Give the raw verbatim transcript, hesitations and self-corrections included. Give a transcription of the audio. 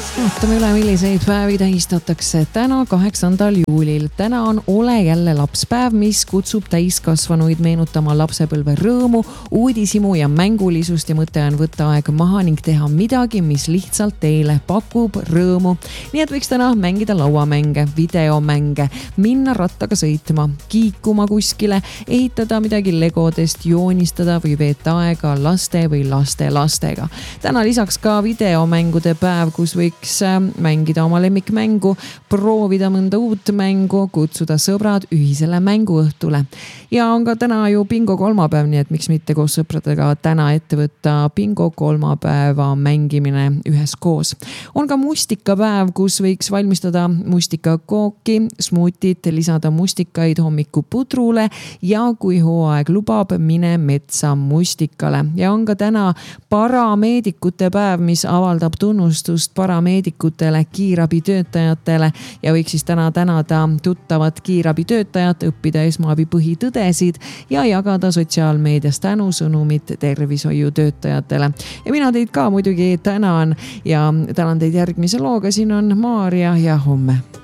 Vaatame üle, milliseid päevi tähistatakse täna kaheksandal juulil. Täna on Ole jälle lapspäev, mis kutsub täiskasvanuid meenutama lapsepõlve rõõmu, uudisimu ja mängulisust ja mõte on võtta aeg maha ning teha midagi, mis lihtsalt teile pakub rõõmu. Nii et võiks täna mängida lauamänge, videomänge, minna rattaga sõitma, kiikuma kuskile, ehitada midagi legodest, joonistada või veeta aega laste või laste lastega. Täna lisaks ka videomängude päev, kus võiks mängida oma lemmikmängu, proovida mõnda uut mängu, kutsuda sõbrad ühisele mänguõhtule. Ja on ka täna ju bingo kolmapäev, nii et miks mitte koos sõpradega täna ette võtta bingo kolmapäeva mängimine üheskoos. On ka mustikapäev, kus võiks valmistada mustikakooki, smuutit, lisada mustikaid hommikupudrule ja kui hooaeg lubab, mine metsa mustikale. Ja on ka täna parameedikute päev, mis avaldab tunnustust parameedikutele, kiirabitöötajatele ja võiks siis täna tänada tuttavat kiirabitöötajat, õppida esmaabi põhitõdesid ja jagada sotsiaalmeedias tänusõnumit tervishoiutöötajatele. Ja mina teid ka muidugi tänan ja tänan teid järgmise looga. Siin on Maarja ja homme.